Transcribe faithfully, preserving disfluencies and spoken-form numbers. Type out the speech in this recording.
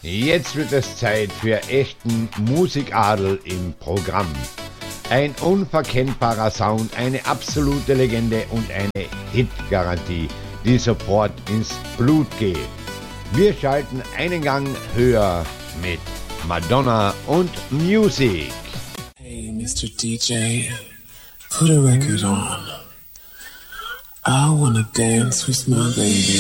Jetzt wird es Zeit für echten Musikadel im Programm. Ein unverkennbarer Sound, eine absolute Legende und eine Hitgarantie, die sofort ins Blut geht. Wir schalten einen Gang höher mit Madonna und Music. Hey, Mister D J, put a record on. I wanna dance with my baby.